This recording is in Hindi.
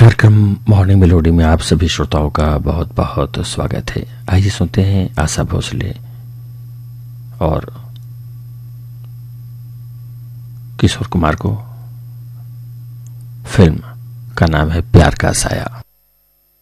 कार्यक्रम मॉर्निंग मेलोडी में आप सभी श्रोताओं का बहुत बहुत स्वागत है। आइए सुनते हैं आशा भोसले और किशोर कुमार को। फिल्म का नाम है प्यार का साया।